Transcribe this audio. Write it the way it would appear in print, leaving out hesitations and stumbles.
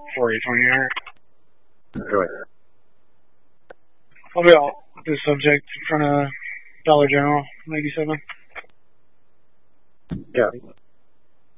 4820, alright. Go ahead. I'll be out with this subject in front of Dollar General, 97. Yeah.